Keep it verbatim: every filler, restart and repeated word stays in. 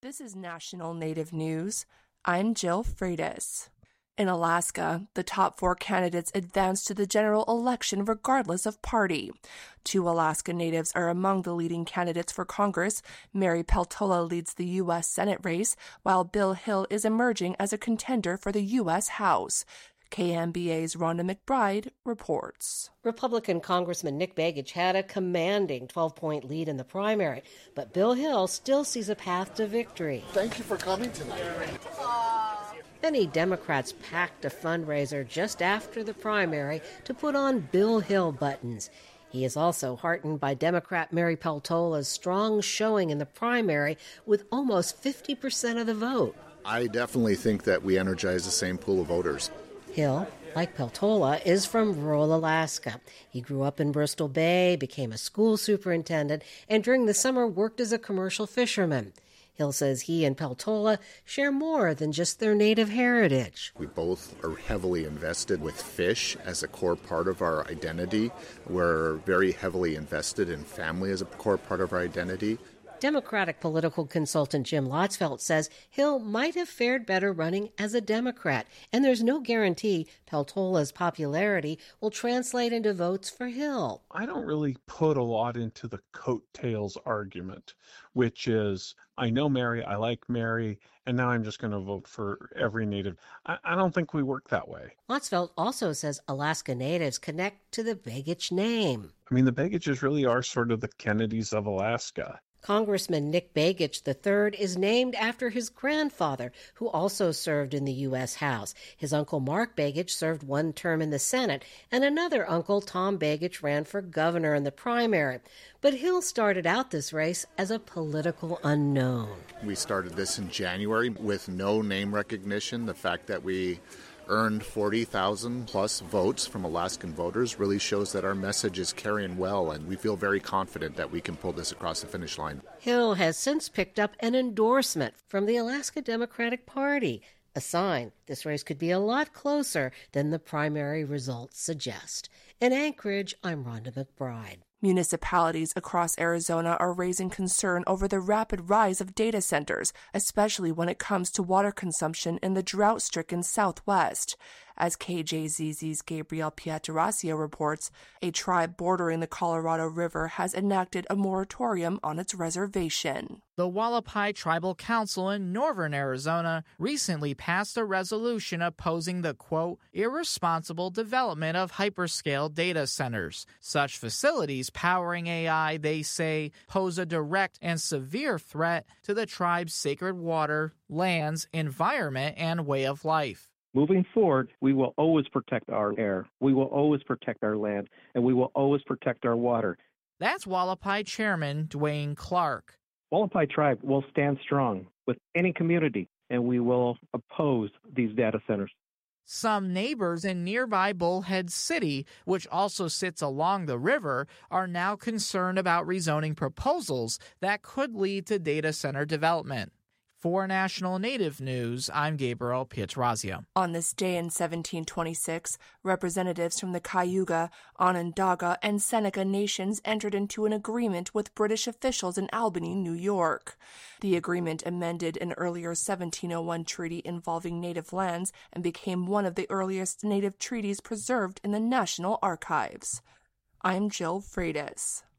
This is National Native News. I'm Jill Freitas. In Alaska, the top four candidates advanced to the general election regardless of party. Two Alaska Natives are among the leading candidates for Congress. Mary Peltola leads the U S Senate race, while Bill Hill is emerging as a contender for the U S House. K M B A's Rhonda McBride reports. Republican Congressman Nick Begich had a commanding twelve-point lead in the primary, but Bill Hill still sees a path to victory. Thank you for coming tonight. Many Democrats packed a fundraiser just after the primary to put on Bill Hill buttons. He is also heartened by Democrat Mary Peltola's strong showing in the primary with almost fifty percent of the vote. I definitely think that we energize the same pool of voters. Hill, like Peltola, is from rural Alaska. He grew up in Bristol Bay, became a school superintendent, and during the summer worked as a commercial fisherman. Hill says he and Peltola share more than just their native heritage. We both are heavily invested with fish as a core part of our identity. We're very heavily invested in family as a core part of our identity. Democratic political consultant Jim Lotzfeld says Hill might have fared better running as a Democrat, and there's no guarantee Peltola's popularity will translate into votes for Hill. I don't really put a lot into the coattails argument, which is, I know Mary, I like Mary, and now I'm just going to vote for every Native. I, I don't think we work that way. Lotzfeld also says Alaska Natives connect to the Begich name. I mean, the Begiches really are sort of the Kennedys of Alaska. Congressman Nick Begich the third is named after his grandfather, who also served in the U S House. His uncle Mark Begich served one term in the Senate, and another uncle, Tom Begich, ran for governor in the primary. But Hill started out this race as a political unknown. We started this in January with no name recognition. The fact that we earned forty thousand plus votes from Alaskan voters really shows that our message is carrying well, and we feel very confident that we can pull this across the finish line. Hill has since picked up an endorsement from the Alaska Democratic Party, a sign this race could be a lot closer than the primary results suggest. In Anchorage, I'm Rhonda McBride. Municipalities across Arizona are raising concern over the rapid rise of data centers, especially when it comes to water consumption in the drought-stricken Southwest. As K J Z Z's Gabriel Pietrasio reports, a tribe bordering the Colorado River has enacted a moratorium on its reservation. The Hualapai Tribal Council in northern Arizona recently passed a resolution opposing the, quote, irresponsible development of hyperscale data centers. Such facilities powering A I, they say, pose a direct and severe threat to the tribe's sacred water, lands, environment, and way of life. Moving forward, we will always protect our air, we will always protect our land, and we will always protect our water. That's Hualapai Chairman Dwayne Clark. Hualapai Tribe will stand strong with any community, and we will oppose these data centers. Some neighbors in nearby Bullhead City, which also sits along the river, are now concerned about rezoning proposals that could lead to data center development. For National Native News, I'm Gabriel Pietrasio. On this day in seventeen twenty-six, representatives from the Cayuga, Onondaga, and Seneca nations entered into an agreement with British officials in Albany, New York. The agreement amended an earlier seventeen oh one treaty involving native lands and became one of the earliest native treaties preserved in the National Archives. I'm Jill Freitas.